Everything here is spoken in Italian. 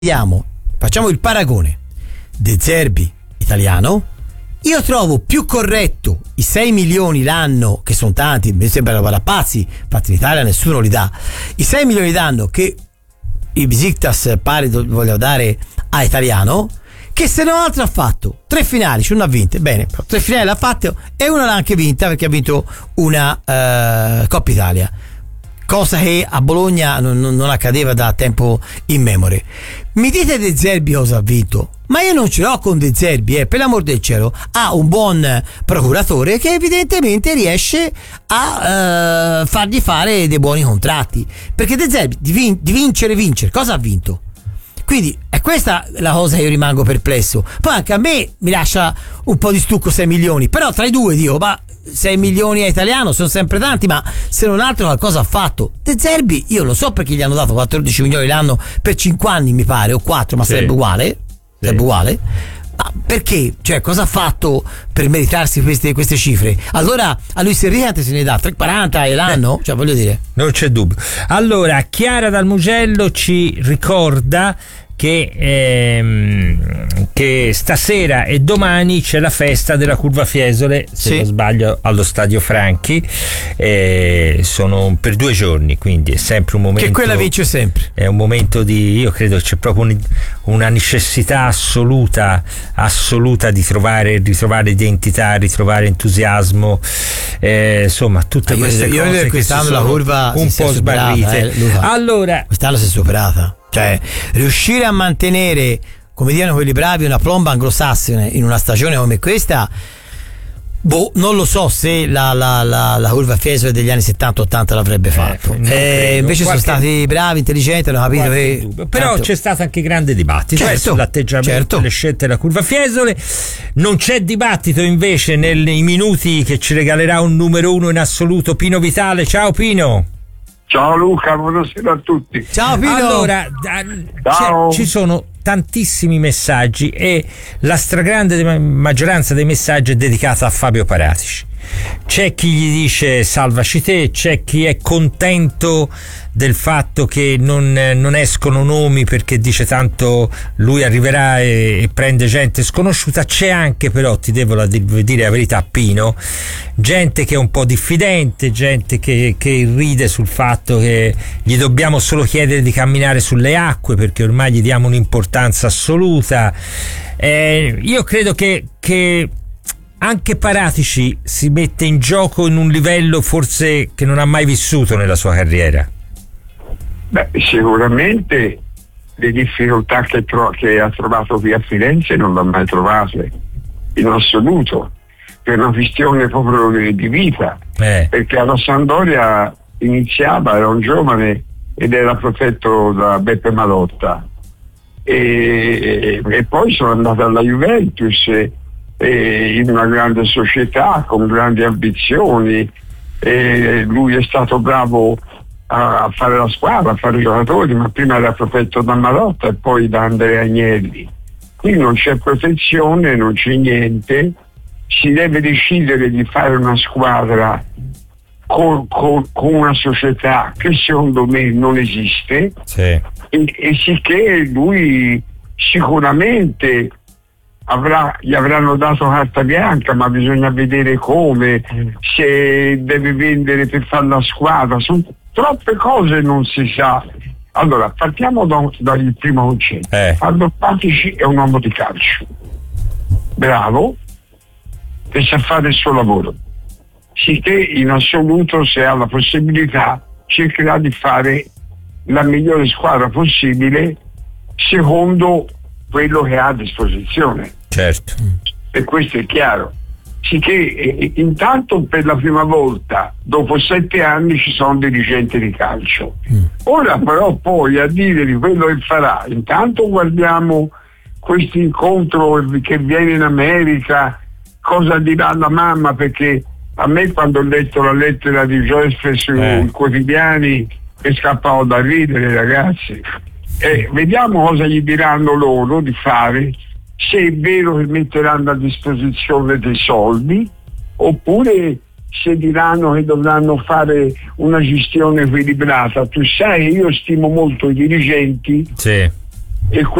facciamo il paragone De Zerbi italiano, io trovo più corretto i 6 milioni l'anno, che sono tanti, mi sembrano parapazzi, infatti in Italia nessuno li dà, i 6 milioni l'anno che il Besiktas pare voglia dare a Italiano, che se non altro ha fatto 3 finali, cioè non ha vinte, bene, 3 finali l'ha fatto e una l'ha anche vinta perché ha vinto una Coppa Italia, cosa che a Bologna non accadeva da tempo immemore. Mi dite De Zerbi cosa ha vinto? Ma io non ce l'ho con De Zerbi, per l'amor del cielo. Ha un buon procuratore che evidentemente riesce a fargli fare dei buoni contratti, perché De Zerbi di vincere, cosa ha vinto? Quindi è questa la cosa che io rimango perplesso. Poi anche a me mi lascia un po' di stucco 6 milioni, però tra i due dico, ma 6 milioni a Italiano sono sempre tanti, ma se non altro qualcosa ha fatto. De Zerbi io lo so perché gli hanno dato 14 milioni l'anno per 5 anni mi pare, o 4, ma sarebbe uguale, sarebbe uguale. Ma perché? Cioè, cosa ha fatto per meritarsi queste cifre? Allora a lui Enrique se ne dà 40 l'anno? Cioè, voglio dire, non c'è dubbio. Allora Chiara dal Mugello ci ricorda che stasera e domani c'è la festa della Curva Fiesole, se non sbaglio, allo Stadio Franchi, sono per 2 giorni, quindi è sempre un momento che quella vince sempre, è un momento io credo che c'è proprio una necessità assoluta di ritrovare identità, ritrovare entusiasmo, insomma tutte queste cose che si sono la curva un po' sbarrite. Allora quest'anno si è superata. Cioè, riuscire a mantenere, come dicono quelli bravi, una plomba anglosassone in una stagione come questa, non lo so se la curva Fiesole degli anni 70-80 l'avrebbe fatto. Invece sono stati bravi, intelligenti, hanno capito che. Però c'è stato anche grande dibattito sull'atteggiamento delle scelte della curva Fiesole. Non c'è dibattito invece nei minuti che ci regalerà un numero 1 in assoluto, Pino Vitale. Ciao Pino. Ciao Luca, buonasera a tutti. Ciao Pino. Allora, ci sono tantissimi messaggi e la stragrande maggioranza dei messaggi è dedicata a Fabio Paratici. C'è chi gli dice salvaci te, c'è chi è contento del fatto che non escono nomi perché dice tanto lui arriverà e prende gente sconosciuta. C'è anche, però ti devo dire la verità Pino, gente che è un po' diffidente, gente che ride sul fatto che gli dobbiamo solo chiedere di camminare sulle acque perché ormai gli diamo un'importanza assoluta. Io credo che anche Paratici si mette in gioco in un livello forse che non ha mai vissuto nella sua carriera. Beh, sicuramente le difficoltà che ha trovato qui a Firenze non le ha mai trovate in assoluto, per una questione proprio di vita, perché alla Sampdoria iniziava, era un giovane ed era protetto da Beppe Marotta e poi sono andato alla Juventus in una grande società con grandi ambizioni, e lui è stato bravo a fare la squadra, a fare i giocatori, ma prima era protetto da Marotta e poi da Andrea Agnelli. Qui non c'è protezione, non c'è niente, si deve decidere di fare una squadra con una società che secondo me non esiste, e sicché lui sicuramente gli avranno dato carta bianca, ma bisogna vedere come, se deve vendere per fare la squadra, sono troppe cose, non si sa. Allora partiamo dal primo concetto. Aldo Paratici è un uomo di calcio bravo che sa fare il suo lavoro, sicché in assoluto, se ha la possibilità, cercherà di fare la migliore squadra possibile secondo quello che ha a disposizione. Certo. E questo è chiaro. Sicché intanto per la prima volta dopo 7 anni ci sono dirigenti di calcio. Ora però poi a dire di quello che farà, intanto guardiamo questo incontro che viene in America, cosa dirà la mamma, perché a me quando ho letto la lettera di Joyce sui quotidiani è scappato da ridere, ragazzi. Vediamo cosa gli diranno loro di fare, se è vero che metteranno a disposizione dei soldi oppure se diranno che dovranno fare una gestione equilibrata. Tu sai, io stimo molto i dirigenti e